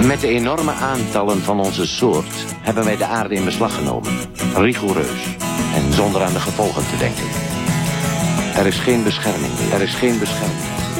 Met de enorme aantallen van onze soort hebben wij de aarde in beslag genomen. Rigoureus en zonder aan de gevolgen te denken. Er is geen bescherming meer. Er is geen bescherming.